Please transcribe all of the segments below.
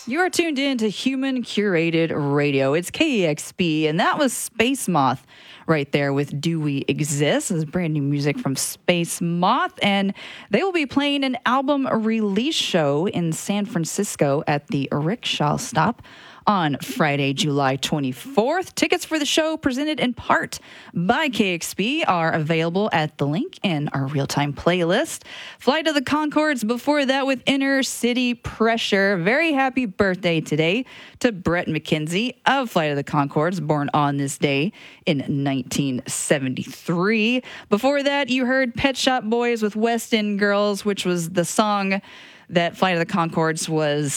You are tuned in to Human Curated Radio. It's KEXP, and that was Space Moth right there with Do We Exist. This is brand new music from Space Moth, and they will be playing an album release show in San Francisco at the Rickshaw Stop on Friday, July 24th. Tickets for the show, presented in part by KEXP, are available at the link in our real-time playlist. Flight of the Conchords before that with Inner City Pressure. Very happy birthday today to Brett McKenzie of Flight of the Conchords, born on this day in 1973. Before that, you heard Pet Shop Boys with West End Girls, which was the song that Flight of the Conchords was,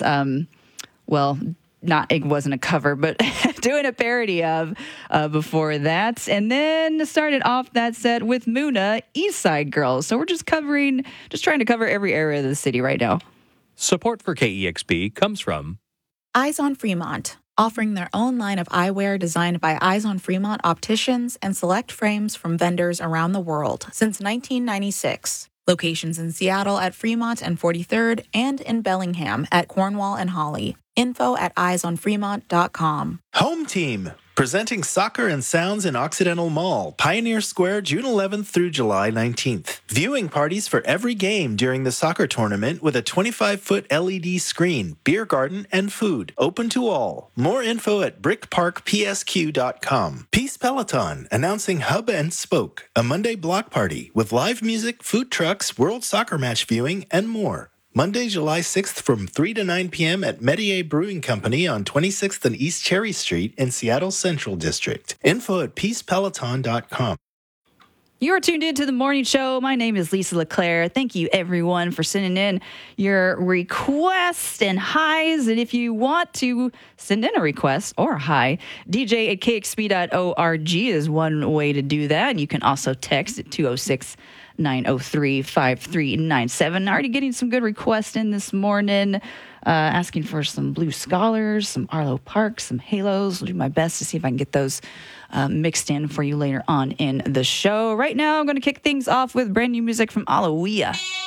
it wasn't a cover, but doing a parody of before that. And then started off that set with Muna, East Side Girls. So we're just trying to cover every area of the city right now. Support for KEXP comes from Eyes on Fremont, offering their own line of eyewear designed by Eyes on Fremont opticians and select frames from vendors around the world since 1996. Locations in Seattle at Fremont and 43rd and in Bellingham at Cornwall and Holly. Info at eyesonfremont.com. Home Team, presenting Soccer and Sounds in Occidental Mall, Pioneer Square, June 11th through July 19th. Viewing parties for every game during the soccer tournament with a 25-foot LED screen, beer garden, and food. Open to all. More info at brickparkpsq.com. Peace Peloton, announcing Hub and Spoke, a Monday block party with live music, food trucks, World Soccer Match viewing, and more. Monday, July 6th from 3 to 9 p.m. at Metier Brewing Company on 26th and East Cherry Street in Seattle Central District. Info at peacepeloton.com. You are tuned into the morning show. My name is Lisa LeClaire. Thank you, everyone, for sending in your requests and highs. And if you want to send in a request or a hi, DJ at kxp.org is one way to do that. You can also text at 206-903-5397. Already getting some good requests in this morning. Asking for some Blue Scholars, some Arlo Parks, some Halos. I'll do my best to see if I can get those mixed in for you later on in the show. Right now, I'm going to kick things off with brand new music from Alawiyah.